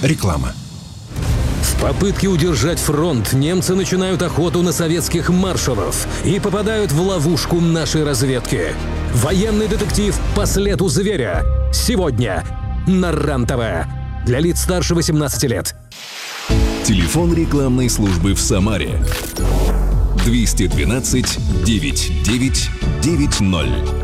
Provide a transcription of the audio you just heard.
Реклама. В попытке удержать фронт немцы начинают охоту на советских маршалов и попадают в ловушку нашей разведки. Военный детектив «По следу зверя» сегодня на РЕН-ТВ. Для лиц старше 18 лет. Телефон рекламной службы в Самаре 212 9990.